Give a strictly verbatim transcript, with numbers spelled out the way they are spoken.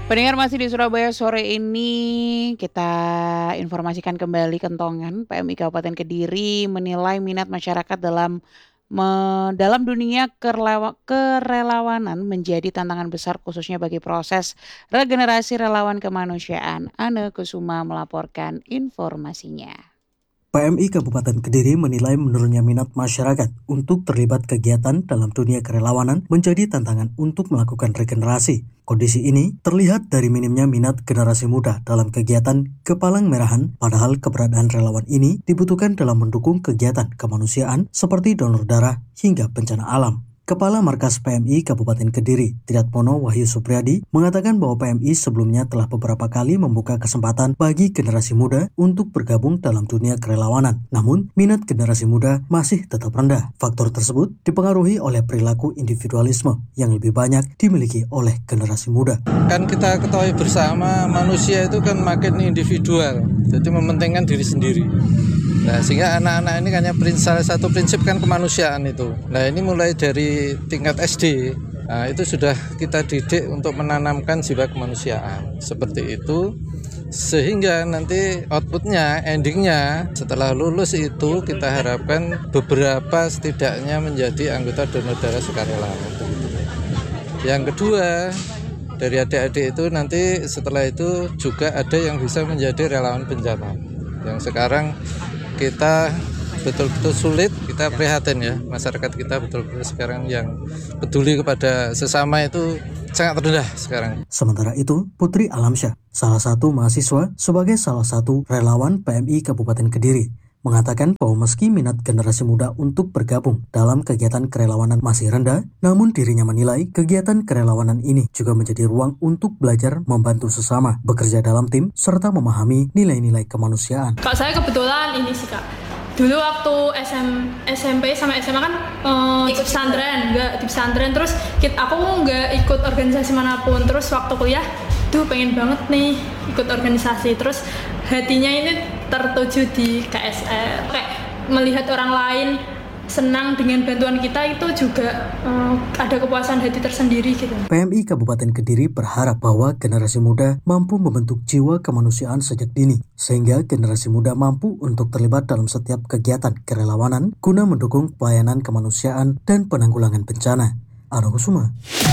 Pendengar masih di Surabaya sore ini, kita informasikan kembali kentongan P M I Kabupaten Kediri menilai minat masyarakat dalam me dalam dunia kerlewa kerelawanan menjadi tantangan besar khususnya bagi proses regenerasi relawan kemanusiaan. Ane Kusuma melaporkan informasinya. P M I Kabupaten Kediri menilai menurunnya minat masyarakat untuk terlibat kegiatan dalam dunia kerelawanan menjadi tantangan untuk melakukan regenerasi. Kondisi ini terlihat dari minimnya minat generasi muda dalam kegiatan kepalang merahan, padahal keberadaan relawan ini dibutuhkan dalam mendukung kegiatan kemanusiaan seperti donor darah hingga bencana alam. Kepala Markas P M I Kabupaten Kediri, Triatmono Wahyu Supriyadi, mengatakan bahwa P M I sebelumnya telah beberapa kali membuka kesempatan bagi generasi muda untuk bergabung dalam dunia kerelawanan. Namun, minat generasi muda masih tetap rendah. Faktor tersebut dipengaruhi oleh perilaku individualisme yang lebih banyak dimiliki oleh generasi muda. Kan kita ketahui bersama manusia itu kan makin individual, jadi mementingkan diri sendiri. Nah, sehingga anak-anak ini hanya salah satu prinsip kan kemanusiaan itu. Nah, ini mulai dari tingkat S D, nah, itu sudah kita didik untuk menanamkan jiwa kemanusiaan. Seperti itu, sehingga nanti outputnya, endingnya setelah lulus itu kita harapkan beberapa setidaknya menjadi anggota donor darah sukarela. Yang kedua, dari adik-adik itu nanti setelah itu juga ada yang bisa menjadi relawan bencana. Yang sekarang kita betul-betul sulit, kita prihatin ya, masyarakat kita betul-betul sekarang yang peduli kepada sesama itu sangat rendah sekarang. Sementara itu, Putri Alamsyah, salah satu mahasiswa sebagai salah satu relawan P M I Kabupaten Kediri, mengatakan bahwa meski minat generasi muda untuk bergabung dalam kegiatan kerelawanan masih rendah, namun dirinya menilai kegiatan kerelawanan ini juga menjadi ruang untuk belajar membantu sesama, bekerja dalam tim, serta memahami nilai-nilai kemanusiaan. Kak, saya kebetulan ini sih Kak, dulu waktu S M, S M P sama S M A kan uh, di pesantren, enggak di pesantren, terus kita, aku nggak ikut organisasi manapun, terus waktu kuliah, tuh pengen banget nih ikut organisasi, terus hatinya ini tertuju di K S R, kayak melihat orang lain senang dengan bantuan kita itu juga um, ada kepuasan hati tersendiri gitu. P M I Kabupaten Kediri berharap bahwa generasi muda mampu membentuk jiwa kemanusiaan sejak dini, sehingga generasi muda mampu untuk terlibat dalam setiap kegiatan kerelawanan guna mendukung pelayanan kemanusiaan dan penanggulangan bencana. Ane Kusuma.